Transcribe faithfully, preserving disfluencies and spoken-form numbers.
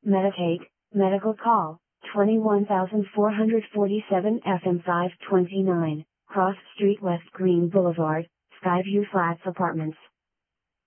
Meditate, medical call, twenty-one thousand four hundred forty-seven F M five twenty-nine, Cross Street West Green Boulevard, Skyview Flats Apartments.